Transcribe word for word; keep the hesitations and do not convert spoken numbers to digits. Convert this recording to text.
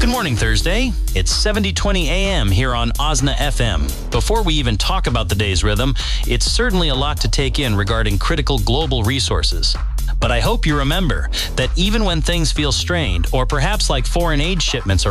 Good morning, Thursday. It's seventy twenty A M here on Osna F M. Before we even talk about the day's rhythm, it's certainly a lot to take in regarding critical global resources. But I hope you remember that even when things feel strained, or perhaps like foreign aid shipments are